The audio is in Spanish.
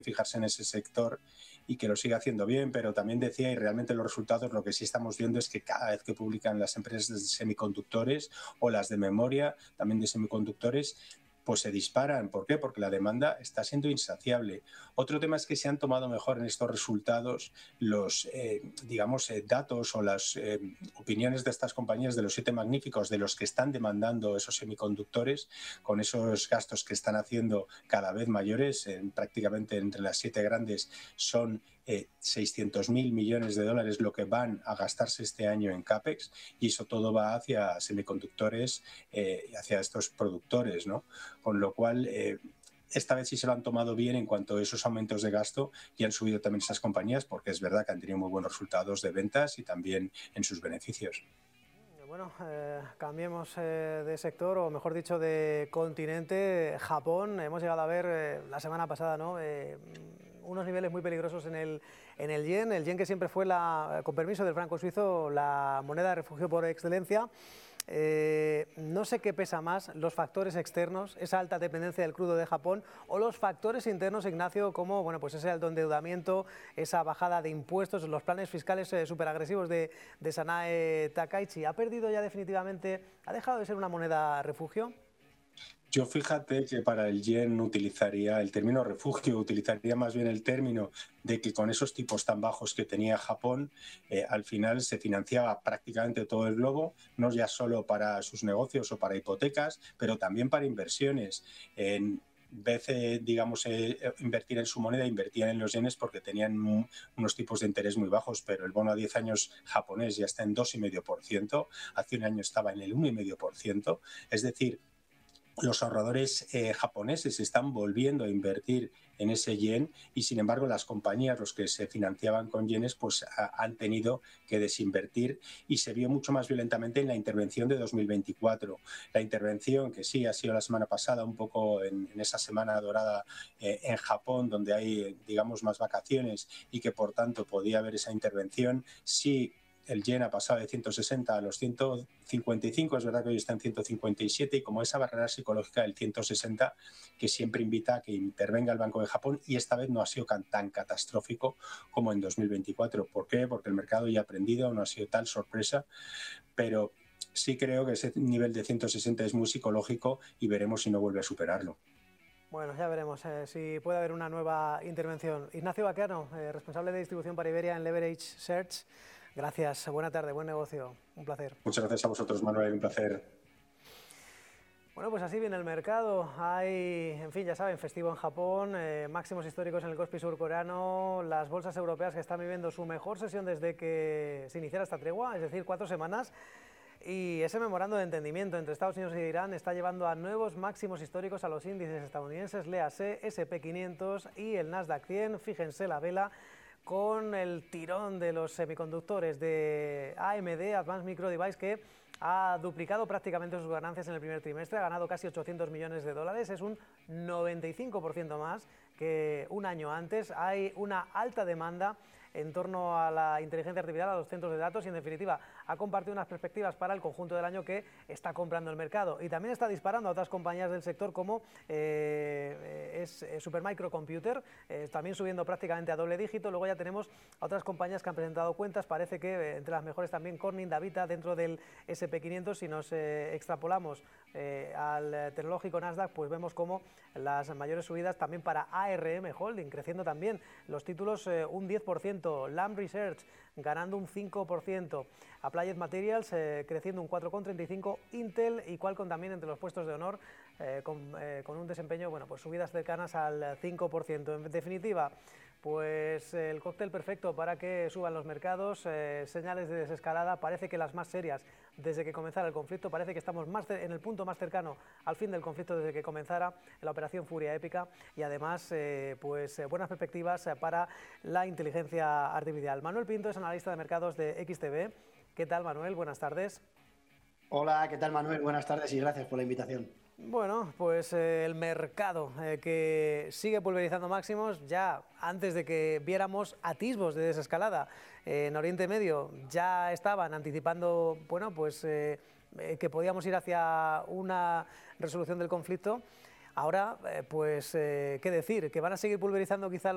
fijarse en ese sector y que lo siga haciendo bien, pero también decía, y realmente los resultados, lo que sí estamos viendo es que cada vez que publican las empresas de semiconductores o las de memoria, también de semiconductores, pues se disparan. ¿Por qué? Porque la demanda está siendo insaciable. Otro tema es que se han tomado mejor en estos resultados los, datos o las opiniones de estas compañías, de los 7 magníficos, de los que están demandando esos semiconductores, con esos gastos que están haciendo cada vez mayores, prácticamente entre las 7 grandes son 600.000 millones de dólares lo que van a gastarse este año en CAPEX, y eso todo va hacia semiconductores y hacia estos productores, ¿no? Con lo cual, esta vez sí se lo han tomado bien en cuanto a esos aumentos de gasto y han subido también esas compañías, porque es verdad que han tenido muy buenos resultados de ventas y también en sus beneficios. Bueno, cambiemos de sector, o mejor dicho, de continente. Japón, hemos llegado a ver la semana pasada, ¿no? Unos niveles muy peligrosos en el yen que siempre fue, con permiso del franco suizo, la moneda de refugio por excelencia. No sé qué pesa más, los factores externos, esa alta dependencia del crudo de Japón, o los factores internos, Ignacio, como bueno, pues ese alto endeudamiento, esa bajada de impuestos, los planes fiscales súper agresivos de Sanae Takaichi. ¿Ha perdido ya definitivamente, ha dejado de ser una moneda refugio? Yo fíjate que para el yen utilizaría el término refugio, utilizaría más bien el término de que con esos tipos tan bajos que tenía Japón, al final se financiaba prácticamente todo el globo, no ya solo para sus negocios o para hipotecas, pero también para inversiones. En vez de, invertir en su moneda, invertían en los yenes porque tenían unos tipos de interés muy bajos, pero el bono a 10 años japonés ya está en 2,5%, hace un año estaba en el 1,5%, es decir, los ahorradores japoneses están volviendo a invertir en ese yen, y sin embargo las compañías, los que se financiaban con yenes, pues han tenido que desinvertir, y se vio mucho más violentamente en la intervención de 2024. La intervención que sí ha sido la semana pasada, un poco en esa semana dorada en Japón, donde hay, digamos, más vacaciones y que por tanto podía haber esa intervención, sí. El yen ha pasado de 160 a los 155, es verdad que hoy está en 157, y como esa barrera psicológica del 160 que siempre invita a que intervenga el Banco de Japón, y esta vez no ha sido tan catastrófico como en 2024. ¿Por qué? Porque el mercado ya ha aprendido, no ha sido tal sorpresa, pero sí creo que ese nivel de 160 es muy psicológico y veremos si no vuelve a superarlo. Bueno, ya veremos si puede haber una nueva intervención. Ignacio Baqueano, responsable de distribución para Iberia en Leverage Search. Gracias, buena tarde, buen negocio, un placer. Muchas gracias a vosotros, Manuel, un placer. Bueno, pues así viene el mercado. Hay, en fin, ya saben, festivo en Japón, máximos históricos en el Kospi surcoreano, las bolsas europeas que están viviendo su mejor sesión desde que se iniciara esta tregua, es decir, 4 semanas. Y ese memorando de entendimiento entre Estados Unidos y Irán está llevando a nuevos máximos históricos a los índices estadounidenses, léase S&P 500 y el Nasdaq 100. Fíjense la vela con el tirón de los semiconductores de AMD, Advanced Micro Device, que ha duplicado prácticamente sus ganancias en el primer trimestre, ha ganado casi 800 millones de dólares, es un 95% más que un año antes. Hay una alta demanda en torno a la inteligencia artificial, a los centros de datos, y en definitiva ha compartido unas perspectivas para el conjunto del año que está comprando el mercado, y también está disparando a otras compañías del sector como es Supermicro Computer, también subiendo prácticamente a doble dígito. Luego ya tenemos a otras compañías que han presentado cuentas, parece que entre las mejores también Corning, Davita dentro del S&P 500. Si nos extrapolamos al tecnológico Nasdaq, pues vemos como las mayores subidas también para ARM Holding, creciendo también los títulos un 10%, Lam Research ganando un 5%, Applied Materials creciendo un 4,35%, Intel y Qualcomm también entre los puestos de honor con un desempeño, bueno, pues subidas cercanas al 5%. En definitiva, pues el cóctel perfecto para que suban los mercados, señales de desescalada, parece que las más serias desde que comenzara el conflicto, parece que estamos en el punto más cercano al fin del conflicto desde que comenzara la operación Furia Épica, y además buenas perspectivas para la inteligencia artificial. Manuel Pinto es analista de mercados de XTB. ¿Qué tal, Manuel? Buenas tardes. Hola, ¿qué tal, Manuel? Buenas tardes y gracias por la invitación. Bueno, pues el mercado que sigue pulverizando máximos ya antes de que viéramos atisbos de desescalada en Oriente Medio. Ya estaban anticipando, bueno, pues que podíamos ir hacia una resolución del conflicto. Ahora, pues, ¿qué decir? Que van a seguir pulverizando quizá